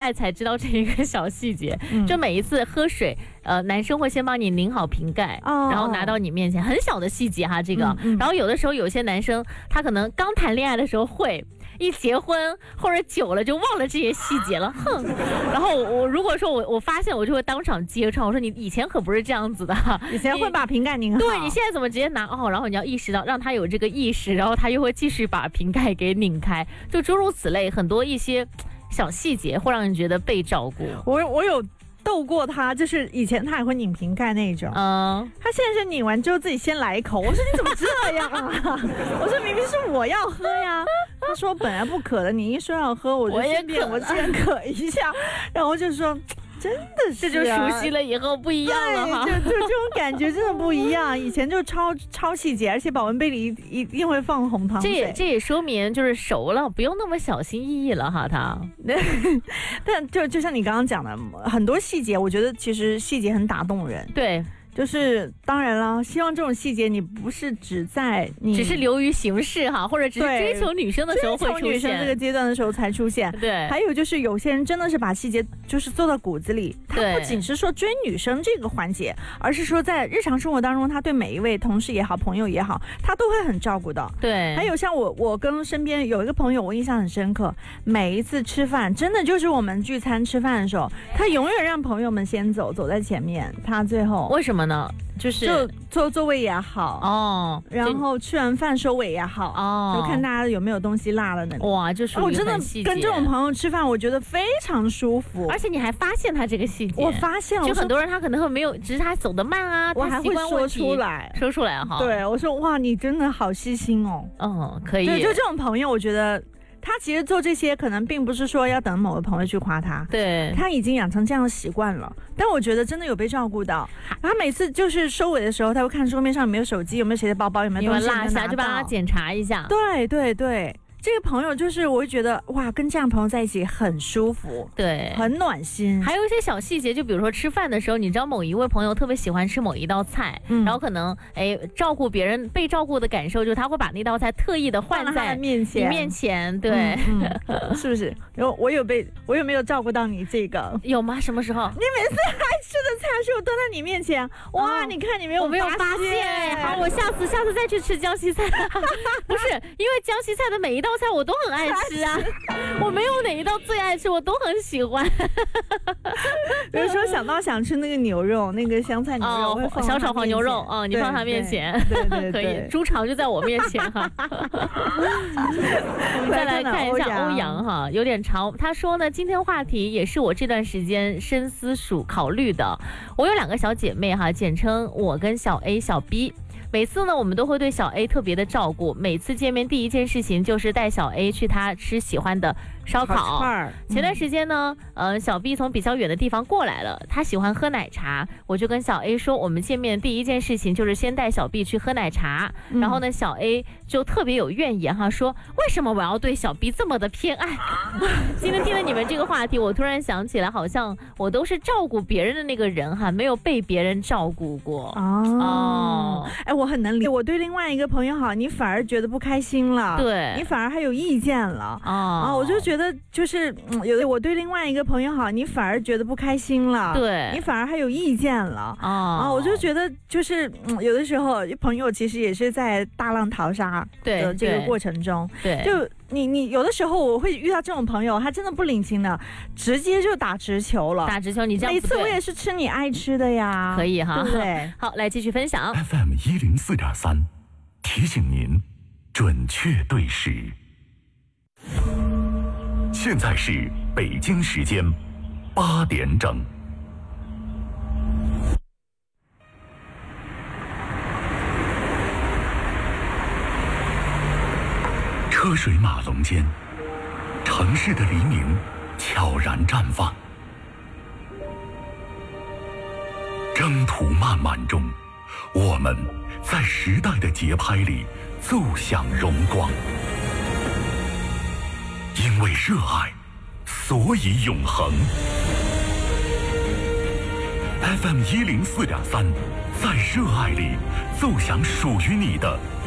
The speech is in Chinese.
来才知道这一个小细节，就每一次喝水，男生会先帮你拧好瓶盖，然后拿到你面前，很小的细节哈，这个。然后有的时候有些男生他可能刚谈恋爱的时候会。一结婚或者久了就忘了这些细节了，哼。然后我如果说我发现，我就会当场揭穿，我说你以前可不是这样子的， 以前会把瓶盖拧好， 对，你现在怎么直接拿然后你要意识到，让他有这个意识，然后他又会继续把瓶盖给拧开，就诸如此类，很多一些小细节会让人觉得被照顾。 我有逗过他，就是以前他也会拧瓶盖那种，他现在是拧完之后自己先来一口，我说你怎么这样啊？我说明明是我要喝呀，他说本来不渴的，你一说要喝，我就顺便我先渴一下，然后就说。真的是、 这就熟悉了以后不一样了哈， 就这种感觉真的不一样。以前就超细节，而且保温杯里一定会放红糖水。 这也说明就是熟了，不用那么小心翼翼了哈。他， 但就像你刚刚讲的，很多细节，我觉得其实细节很打动人。 对。 就是当然了，希望这种细节你不是只是流于形式哈，或者只是追求女生的时候会出现， 追求女生这个阶段的时候才出现。 对， 还有就是有些人真的是把细节就是做到骨子里，他不仅是说追女生这个环节，而是说在日常生活当中，他对每一位同事也好、朋友也好，他都会很照顾到。 对， 还有像我跟身边有一个朋友，我印象很深刻，每一次吃饭，真的就是我们聚餐吃饭的时候，他永远让朋友们先走在前面，他最后为什么呢？就坐座位也好然后吃完饭收尾也好就看大家有没有东西落了呢。 哇，就属于很细节。 我真的跟这种朋友吃饭，我觉得非常舒服， 而且你还发现他这个细节。 我发现了， 就很多人他可能会没有，只是他走得慢啊， 我还会说出来哈。 对，我说哇，你真的好细心哦。可以。 对，就这种朋友，我觉得。他其实做这些可能并不是说要等某个朋友去夸他， 对， 他已经养成这样的习惯了。但我觉得真的有被照顾到。他每次就是收尾的时候，他会看桌面上有没有手机，有没有谁的包包，有没有东西落下，就帮他检查一下。 对对对。这个朋友就是我会觉得哇，跟这样的朋友在一起很舒服， 对， 很暖心。 还有一些小细节，就比如说吃饭的时候，你知道某一位朋友特别喜欢吃某一道菜，然后可能照顾别人被照顾的感受，就是他会把那道菜特意的换在你面前，对， 是不是？我有没有照顾到你这个？ 有吗？什么时候？ 你每次爱吃的菜是我端在你面前，哇，你看你没有， 我没有发现。好，我下次再去吃江西菜，不是因为江西菜的每一道菜我都很爱吃啊，我没有哪一道最爱吃，我都很喜欢。 比如说想吃那个牛肉，那个香菜牛肉， 小炒黄牛肉你放他面前， 对， 可以。猪肠就在我面前哈。我们再来看一下欧阳哈，有点长。他说呢，今天话题也是我这段时间深思考虑的。我有2个小姐妹哈，简称我跟小 A、小 B。每次呢，我们都会对小 A 特别的照顾。每次见面第一件事情就是带小 A 去他吃喜欢的烧烤。前段时间呢，小 B 从比较远的地方过来了，他喜欢喝奶茶，我就跟小 A 说，我们见面第一件事情就是先带小 B 去喝奶茶。然后呢，小 A 就特别有怨言哈，说为什么我要对小 B 这么的偏爱？今天听了你们这个话题，我突然想起来，好像我都是照顾别人的那个人哈，没有被别人照顾过。 哎，我很能理解。我对另外一个朋友好，你反而觉得不开心了， 对， 你反而还有意见了我就觉得就是我对另外一个朋友好，你反而觉得不开心了， 对， 你反而还有意见了我就觉得就是有的时候朋友其实也是在大浪淘沙的这个过程中， 对， 就你有的时候我会遇到这种朋友，他真的不领情的，直接就打直球了， 你这样每次我也是吃你爱吃的呀， 可以哈， 对不对？ 好，来继续分享。 FM 104.3提醒您准确对时。现在是北京时间8点整。车水马龙间，城市的黎明悄然绽放。征途漫漫中，我们在时代的节拍里奏响荣光。因为热爱，所以永恒。FM 104.3，在热爱里奏响属于你的